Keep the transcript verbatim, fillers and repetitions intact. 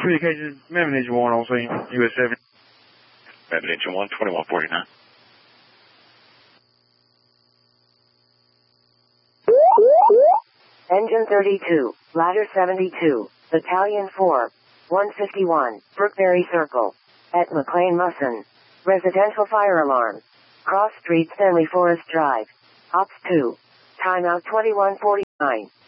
Communications, Mammon Engine one on scene, U S seven. Mammon Engine one, twenty-one forty-nine. Engine thirty-two, Ladder seventy-two, Battalion four, one fifty-one, Brookberry Circle. At McLean Musson. Residential fire alarm. Cross Street, Stanley Forest Drive. Ops two. Timeout twenty-one forty-nine.